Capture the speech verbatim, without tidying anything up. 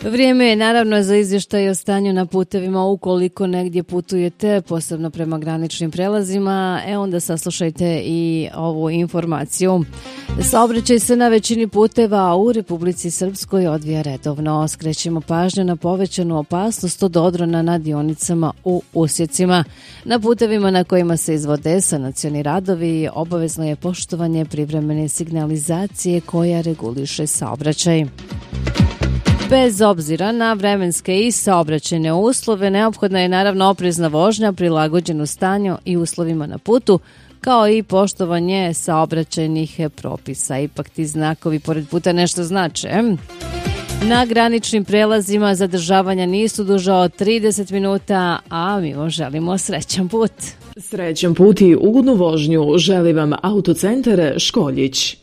Vrijeme je naravno za izvještaj o stanju na putevima ukoliko negdje putujete, posebno prema graničnim prelazima, e onda saslušajte i ovu informaciju. Saobraćaj se na većini puteva u Republici Srpskoj odvija redovno. Skrećemo pažnju na povećanu opasnost od odrona na dionicama u usjecima. Na putevima na kojima se izvode sanacioni radovi obavezno je poštovanje privremene signalizacije koja reguliše saobraćaj. Bez obzira na vremenske i saobraćajne uslove, neophodna je naravno oprezna vožnja prilagođenu stanju i uslovima na putu, kao i poštovanje saobraćajnih propisa. Ipak ti znakovi pored puta nešto znače. Na graničnim prelazima zadržavanja nisu duža od trideset minuta, a mi vam želimo srećan put. Srećan put i ugodnu vožnju želi vam Autocentar Školjić.